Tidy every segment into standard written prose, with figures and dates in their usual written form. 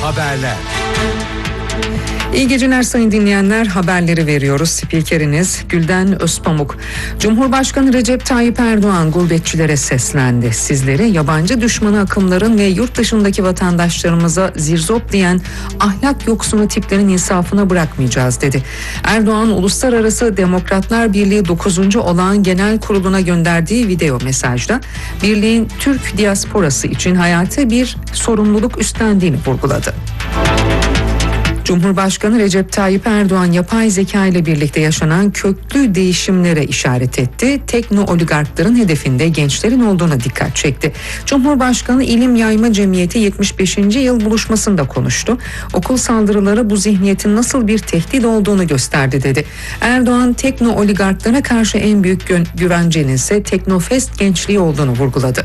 haberler. İyi geceler sayın dinleyenler, haberleri veriyoruz. Spikeriniz Gülden Özpamuk. Cumhurbaşkanı Recep Tayyip Erdoğan gurbetçilere seslendi. Sizleri yabancı düşmanı akımların ve yurt dışındaki vatandaşlarımıza zirzop diyen ahlak yoksunu tiplerin insafına bırakmayacağız dedi. Erdoğan Uluslararası Demokratlar Birliği 9. Olağan Genel Kurulu'na gönderdiği video mesajda birliğin Türk diasporası için hayati bir sorumluluk üstlendiğini vurguladı. Cumhurbaşkanı Recep Tayyip Erdoğan yapay zeka ile birlikte yaşanan köklü değişimlere işaret etti. Tekno oligarkların hedefinde gençlerin olduğuna dikkat çekti. Cumhurbaşkanı İlim Yayma Cemiyeti 75. yıl buluşmasında konuştu. Okul saldırıları bu zihniyetin nasıl bir tehdit olduğunu gösterdi dedi. Erdoğan tekno oligarklara karşı en büyük güvencenin ise Teknofest gençliği olduğunu vurguladı.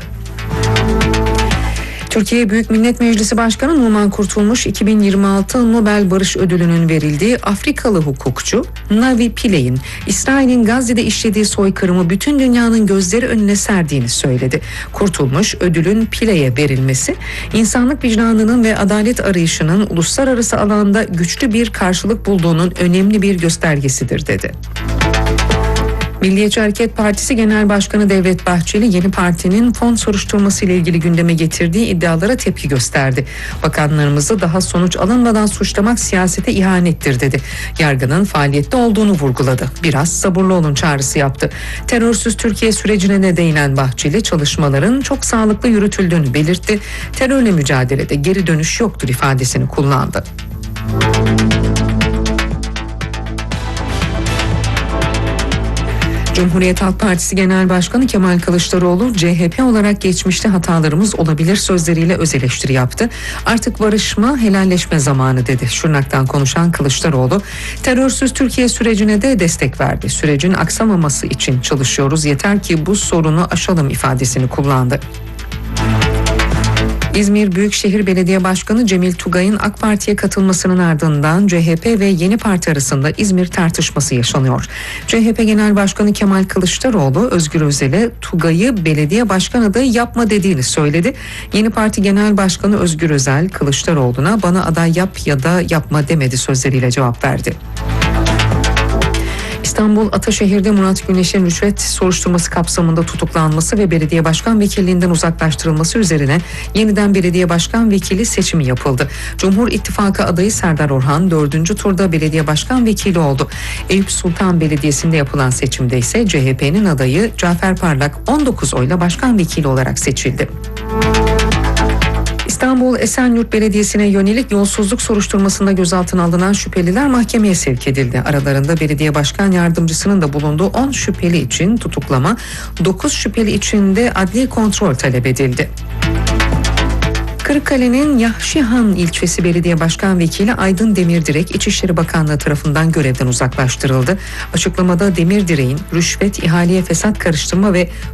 Türkiye Büyük Millet Meclisi Başkanı Numan Kurtulmuş, 2026 Nobel Barış Ödülü'nün verildiği Afrikalı hukukçu Navi Pilley'in İsrail'in Gazze'de işlediği soykırımı bütün dünyanın gözleri önüne serdiğini söyledi. Kurtulmuş, ödülün Pilley'e verilmesi, insanlık vicdanının ve adalet arayışının uluslararası alanda güçlü bir karşılık bulduğunun önemli bir göstergesidir dedi. Milliyetçi Hareket Partisi Genel Başkanı Devlet Bahçeli yeni partinin fon soruşturması ile ilgili gündeme getirdiği iddialara tepki gösterdi. Bakanlarımızı daha sonuç alınmadan suçlamak siyasete ihanettir dedi. Yargının faaliyette olduğunu vurguladı. Biraz sabırlı olun çağrısı yaptı. Terörsüz Türkiye sürecine de değinen Bahçeli çalışmaların çok sağlıklı yürütüldüğünü belirtti. Terörle mücadelede geri dönüş yoktur ifadesini kullandı. Cumhuriyet Halk Partisi Genel Başkanı Kemal Kılıçdaroğlu, CHP olarak geçmişte hatalarımız olabilir sözleriyle öz eleştiri yaptı. Artık barışma, helalleşme zamanı dedi. Şırnak'tan konuşan Kılıçdaroğlu, terörsüz Türkiye sürecine de destek verdi. Sürecin aksamaması için çalışıyoruz, yeter ki bu sorunu aşalım ifadesini kullandı. İzmir Büyükşehir Belediye Başkanı Cemil Tugay'ın AK Parti'ye katılmasının ardından CHP ve Yeni Parti arasında İzmir tartışması yaşanıyor. CHP Genel Başkanı Kemal Kılıçdaroğlu, Özgür Özel'e Tugay'ı belediye başkan adayı yapma dediğini söyledi. Yeni Parti Genel Başkanı Özgür Özel, Kılıçdaroğlu'na bana aday yap ya da yapma demedi sözleriyle cevap verdi. İstanbul Ataşehir'de Murat Güneş'in rüşvet soruşturması kapsamında tutuklanması ve belediye başkan vekilliğinden uzaklaştırılması üzerine yeniden belediye başkan vekili seçimi yapıldı. Cumhur İttifakı adayı Serdar Orhan 4. turda belediye başkan vekili oldu. Eyüp Sultan Belediyesi'nde yapılan seçimde ise CHP'nin adayı Cafer Parlak 19 oyla başkan vekili olarak seçildi. İstanbul Esenyurt Belediyesi'ne yönelik yolsuzluk soruşturmasında gözaltına alınan şüpheliler mahkemeye sevk edildi. Aralarında belediye başkan yardımcısının da bulunduğu 10 şüpheli için tutuklama, 9 şüpheli için de adli kontrol talep edildi. Kırıkkale'nin Yahşihan ilçesi belediye başkan vekili Aydın Demirdirek İçişleri Bakanlığı tarafından görevden uzaklaştırıldı. Açıklamada Demirdirek'in rüşvet, ihaleye fesat karıştırma ve